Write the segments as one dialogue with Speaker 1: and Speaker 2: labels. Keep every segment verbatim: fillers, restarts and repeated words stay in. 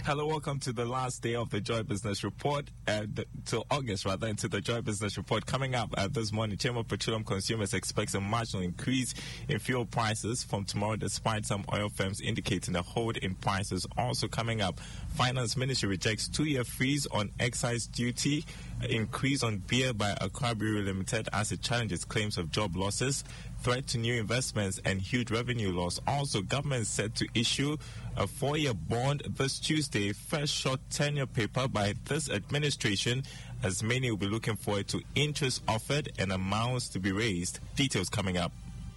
Speaker 1: Hello, welcome to the last day of the Joy Business Report, uh, the, till August rather, into the Joy Business Report. Coming up uh, this morning, Chamber of Petroleum Consumers expects a marginal increase in fuel prices from tomorrow, despite some oil firms indicating a hold in prices. Also coming up, Finance Ministry rejects two-year freeze on excise duty, increase on beer by Accra Brewery Limited as it challenges claims of job losses, threat to new investments and huge revenue loss. Also, government is set to issue a four-year bond this Tuesday, first short tenure paper by this administration, as many will be looking forward to interest offered and amounts to be raised. Details coming up.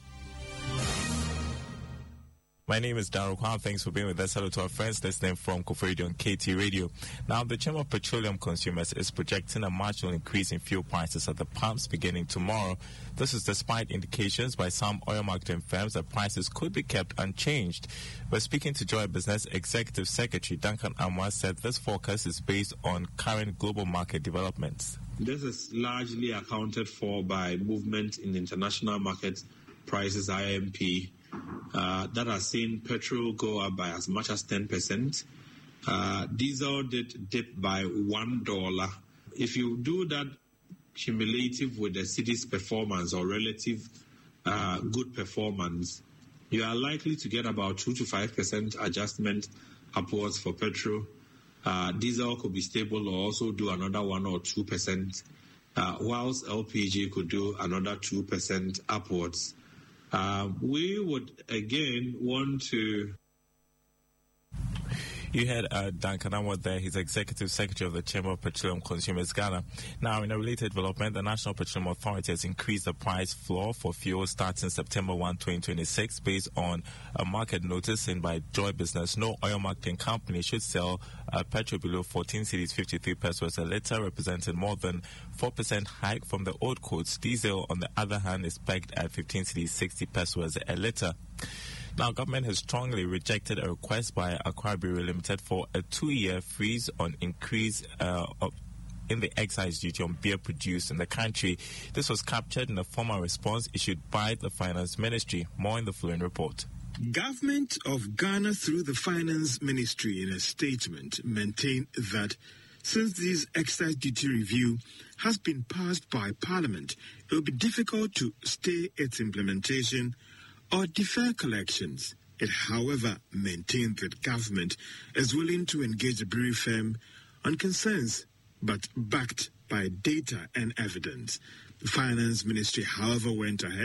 Speaker 1: My name is Darryl Kwan. Thanks for being with us. Hello to our friends listening from Kofor Radio and K T Radio. Now, the Chamber of Petroleum Consumers is projecting a marginal increase in fuel prices at the pumps beginning tomorrow. This is despite indications by some oil marketing firms that prices could be kept unchanged. But speaking to Joy Business, Executive Secretary Duncan Amoah said this forecast is based on current global market developments.
Speaker 2: This is largely accounted for by movement in international market prices, I M P. Uh, that has seen petrol go up by as much as ten percent. Uh, diesel did dip by one dollar. If you do that cumulative with the city's performance or relative uh, good performance, you are likely to get about two to five percent adjustment upwards for petrol. Uh, diesel could be stable or also do another one or two percent, uh, whilst L P G could do another two percent upwards. Uh, we would again want to.
Speaker 1: You had uh, Duncan Amoah there. He's Executive Secretary of the Chamber of Petroleum Consumers Ghana. Now, in a related development, the National Petroleum Authority has increased the price floor for fuel starting September first, twenty twenty-six, based on a market notice sent by Joy Business. No oil marketing company should sell uh, petrol below fourteen cedis fifty-three pesos a litre, representing more than four percent hike from the old quotes. Diesel, on the other hand, is pegged at fifteen cedis sixty pesos a litre. Now, government has strongly rejected a request by Accra Brewery Limited for a two-year freeze on increase uh, of in the excise duty on beer produced in the country. This was captured in a formal response issued by the Finance Ministry. More in the following report.
Speaker 3: Government of Ghana, through the Finance Ministry, in a statement, maintained that since this excise duty review has been passed by Parliament, it will be difficult to stay its implementation or defer collections. It, however, maintained that government is willing to engage the brewery firm on concerns, but backed by data and evidence. The Finance Ministry, however, went ahead